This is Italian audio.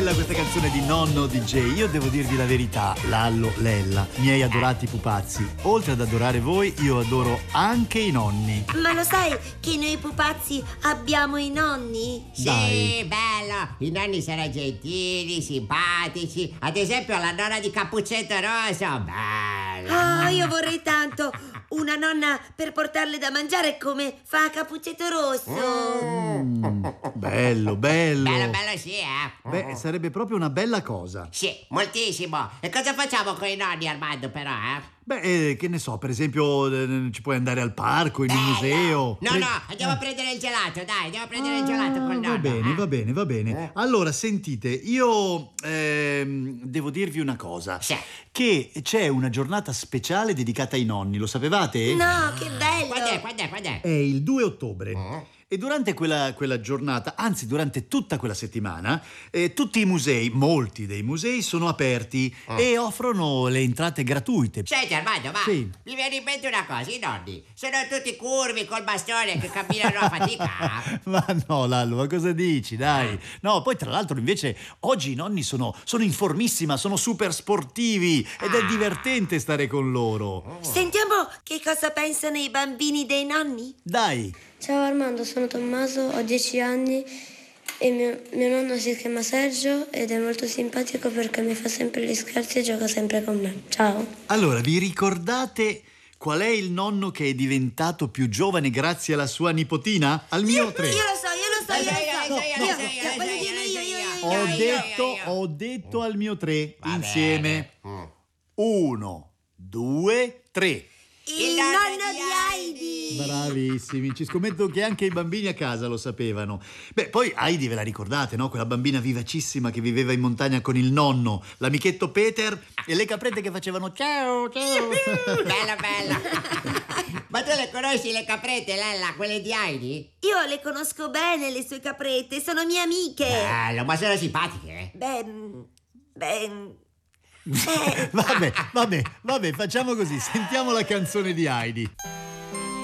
bella questa canzone di Nonno DJ. Io devo dirvi la verità, Lallo, Lella, miei adorati pupazzi. Oltre ad adorare voi, io adoro anche i nonni. Ma lo sai che noi pupazzi abbiamo i nonni? Sì, Dai. bello. I nonni sono gentili, simpatici. Ad esempio la nonna di Cappuccetto Rosso. Bella. Io vorrei tanto una nonna per portarle da mangiare come fa Cappuccetto Rosso. Bello, bello. Bello, bello, sì, Beh, sarebbe proprio una bella cosa. Sì, moltissimo. E cosa facciamo con i nonni, Armando, però, Beh, che ne so, per esempio, ci puoi andare al parco, in un museo. No, andiamo a prendere il gelato, dai, andiamo a prendere il gelato col nonno. Va bene, va bene, va bene. Allora, sentite, io devo dirvi una cosa. Sì. Che c'è una giornata speciale dedicata ai nonni, lo sapevate? No, che bello! Quando è? È il 2 ottobre. E durante quella giornata, anzi durante tutta quella settimana, tutti i musei, molti dei musei sono aperti e offrono le entrate gratuite. Senti, Armando, ma Sì. mi viene in mente una cosa, i nonni sono tutti curvi col bastone che camminano a fatica. Ma no, Lallo, ma cosa dici? Dai. No, poi tra l'altro invece oggi i nonni sono informissima, sono super sportivi ed è divertente stare con loro. Sentiamo che cosa pensano i bambini dei nonni. Dai. Ciao Armando, sono Tommaso, ho 10 anni e mio nonno si chiama Sergio ed è molto simpatico perché mi fa sempre gli scherzi e gioca sempre con me. Ciao. Allora, vi ricordate qual è il nonno che è diventato più giovane grazie alla sua nipotina? Al mio 3. Io lo so. Ho detto al mio 3 Va insieme. bene. 1, 2, 3. Il nonno di Heidi. Bravissimi, ci scommetto che anche i bambini a casa lo sapevano. Beh, poi Heidi ve la ricordate, no? Quella bambina vivacissima che viveva in montagna con il nonno, l'amichetto Peter e le caprette che facevano ciao. Bella. Ma tu le conosci le caprette, Lella, quelle di Heidi? Io le conosco bene, le sue caprette, sono mie amiche. Bello, ma sono simpatiche, Beh, Vabbè, facciamo così, sentiamo la canzone di Heidi.